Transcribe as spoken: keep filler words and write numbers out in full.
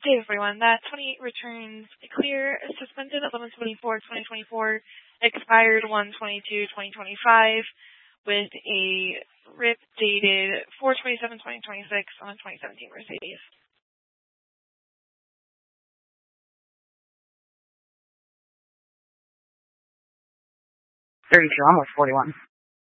Day everyone. That twenty-eight returns clear, suspended eleven twenty-four twenty twenty-four, expired one twenty-two twenty twenty-five, with a R I P dated four twenty-seven twenty twenty-six on a twenty seventeen Mercedes. thirty-two, almost forty-one.